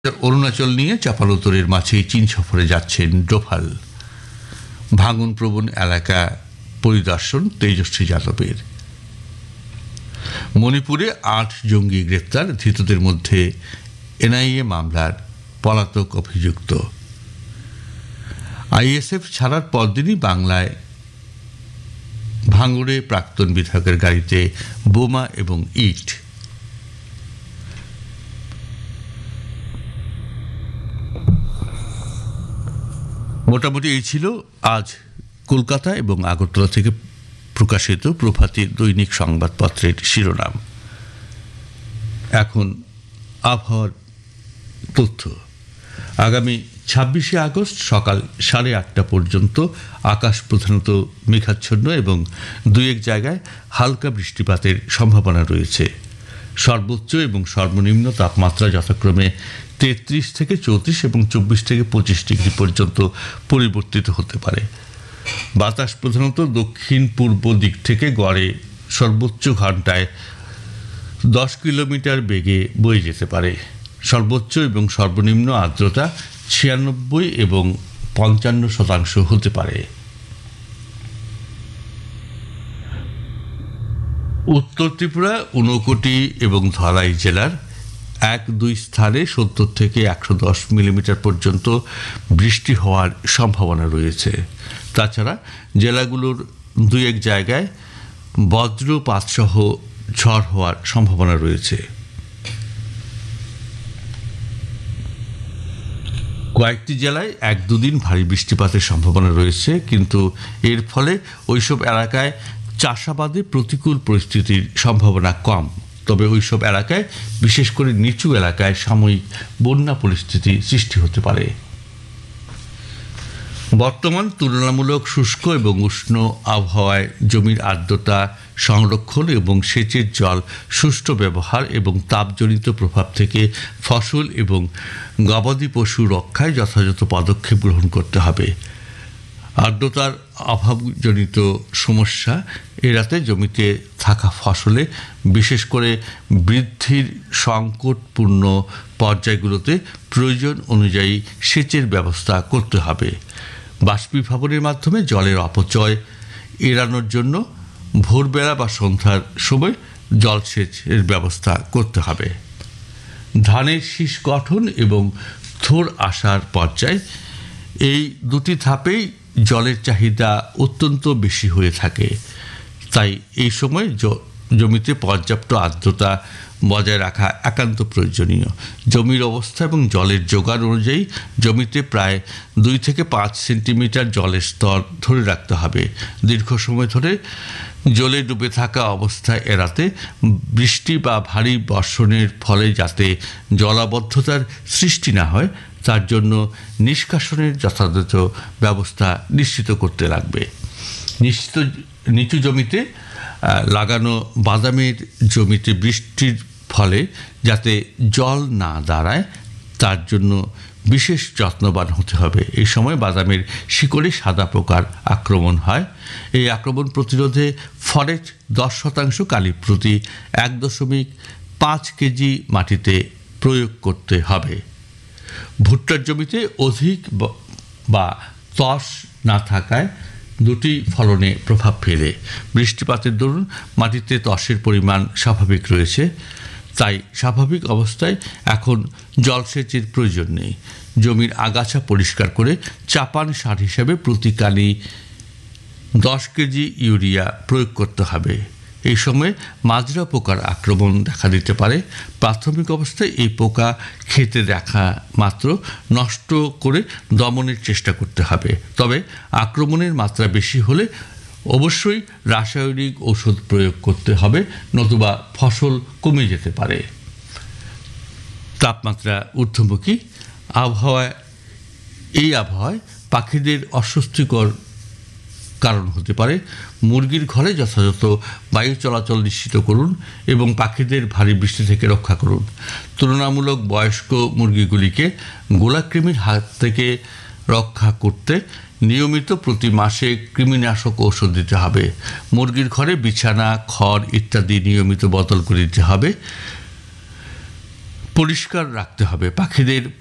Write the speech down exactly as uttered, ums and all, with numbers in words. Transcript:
অরুণাচল নিয়ে চাপানোতরের মাঝে চীন সফরে যাচ্ছেন ডোভাল। ভাঙন প্রবণ এলাকা পরিদর্শন তেজস্বী যাদবের। মণিপুরে আট জঙ্গি গ্রেপ্তার, ধৃতদের মধ্যে এনআইএ মামলার পলাতক অভিযুক্ত। আইএসএফ ছাড়ার পরদিনই বাংলায় ভাঙড়ে প্রাক্তন বিধায়কের গাড়িতে বোমা এবং ইট। মোটামুটি এই ছিল আজ কলকাতা এবং আগরতলা থেকে প্রকাশিত প্রভাতী দৈনিক সংবাদপত্রের শিরোনাম। এখন আবহাওয়ার তথ্য। আগামী ছাব্বিশে আগস্ট সকাল সাড়ে আটটা পর্যন্ত আকাশ প্রধানত মেঘাচ্ছন্ন এবং দুই এক জায়গায় হালকা বৃষ্টিপাতের সম্ভাবনা রয়েছে। সর্বোচ্চ এবং সর্বনিম্ন তাপমাত্রা যথাক্রমে তেত্রিশ থেকে চৌত্রিশ এবং চব্বিশ থেকে পঁচিশ ডিগ্রি পর্যন্ত পরিবর্তিত হতে পারে। বাতাস প্রধানত দক্ষিণ পূর্ব দিক থেকে গড়ে সর্বোচ্চ ঘন্টায় দশ কিলোমিটার বেগে বয়ে যেতে পারে। সর্বোচ্চ এবং সর্বনিম্ন আর্দ্রতা ছিয়ানব্বই এবং পঞ্চান্ন শতাংশ হতে পারে। উত্তর ত্রিপুরা, ঊনকোটি এবং ধলাই জেলার এক দুই স্থানে সত্তর থেকে একশো দশ মিলিমিটার পর্যন্ত বৃষ্টি হওয়ার সম্ভাবনা রয়েছে। তাছাড়া জেলাগুলোর দুই এক জায়গায় বজ্রপাতসহ ঝড় হওয়ার সম্ভাবনা রয়েছে। কয়েকটি জেলায় এক দুদিন ভারী বৃষ্টিপাতের সম্ভাবনা রয়েছে, কিন্তু এর ফলে ওইসব এলাকায় চাষাবাদে প্রতিকূল পরিস্থিতির সম্ভাবনা কম। তবে ওইসব এলাকায়, বিশেষ করে নিচু এলাকায় সাময়িক বন্যা পরিস্থিতি সৃষ্টি হতে পারে। বর্তমান তুলনামূলক শুষ্ক এবং উষ্ণ আবহাওয়ায় জমির আর্দ্রতা সংরক্ষণ এবং সেচের জল সুষ্ঠু ব্যবহার এবং তাপজনিত প্রভাব থেকে ফসল এবং গবাদি পশু রক্ষায় যথাযথ পদক্ষেপ গ্রহণ করতে হবে। আর্দ্রতার অভাবজনিত সমস্যা এড়াতে জমিতে থাকা ফসলে, বিশেষ করে বৃদ্ধির সংকটপূর্ণ পর্যায়গুলোতে প্রয়োজন অনুযায়ী সেচের ব্যবস্থা করতে হবে। বাষ্পীভবনের মাধ্যমে জলের অপচয় এড়ানোর জন্য ভোরবেলা বা সন্ধ্যার সময় জলসেচের ব্যবস্থা করতে হবে। ধানের শীষ গঠন এবং থোড় আসার পর্যায়, এই দুটি ধাপেই জলের চাহিদা অত্যন্ত বেশি হয়ে থাকে। তাই এই সময় জমিতে পর্যাপ্ত আর্দ্রতা বজায় রাখা একান্ত প্রয়োজনীয়। জমির অবস্থা এবং জলের যোগান অনুযায়ী জমিতে প্রায় দুই থেকে পাঁচ সেন্টিমিটার জলের স্তর ধরে রাখতে হবে। দীর্ঘ সময় ধরে জলে ডুবে থাকা অবস্থা এড়াতে বৃষ্টি বা ভারী বর্ষণের ফলে যাতে জলাবদ্ধতার সৃষ্টি না হয়, তার জন্য নিষ্কাশনের যথাযথ ব্যবস্থা নিশ্চিত করতে লাগবে। নিশ্চিত নিচু জমিতে লাগানো বাদামের জমিতে বৃষ্টির ফলে যাতে জল না দাঁড়ায়, তার জন্য বিশেষ যত্নবান হতে হবে। এই সময় বাদামের শিকড়ে সাদা পোকার আক্রমণ হয়। এই আক্রমণ প্রতিরোধে ফরেট দশ শতাংশ কালি প্রতি এক দশমিক পাঁচ কেজি মাটিতে প্রয়োগ করতে হবে। ভুট্টার জমিতে অধিক বা তস না থাকায় দুটি ফলনে প্রভাব ফেলে। বৃষ্টিপাতের দরুন মাটিতে তসের পরিমাণ স্বাভাবিক রয়েছে, তাই স্বাভাবিক অবস্থায় এখন জলসেচের প্রয়োজন নেই। জমির আগাছা পরিষ্কার করে চাপান সার হিসাবে প্রতি কালি দশ কেজি ইউরিয়া প্রয়োগ করতে হবে। এই সময় মাজরা পোকার আক্রমণ দেখা দিতে পারে। প্রাথমিক অবস্থায় এই পোকা খেতে দেখা মাত্র নষ্ট করে দমনের চেষ্টা করতে হবে। তবে আক্রমণের মাত্রা বেশি হলে অবশ্যই রাসায়নিক ঔষধ প্রয়োগ করতে হবে, নতুবা ফসল কমে যেতে পারে। তাপমাত্রা ঊর্ধ্বমুখী আবহাওয়ায় এই আবহাওয়ায় পাখিদের অস্বস্তিকর কারণ হতে পারে। মুরগির ঘরে যথাযথ বায়ু চলাচল নিশ্চিত করুন এবং পাখিদের ভারী বৃষ্টি থেকে রক্ষা করুন। তুলনামূলক বয়স্ক মুরগিগুলিকে গোলাকৃমির হাত থেকে রক্ষা করতে নিয়মিত প্রতি মাসে কৃমিনাশক ঔষধ দিতে হবে। মুরগির ঘরে বিছানা, খড় ইত্যাদি নিয়মিত বদল করে দিতে হবে। পরিষ্কার রাখতে হবে। পাখিদের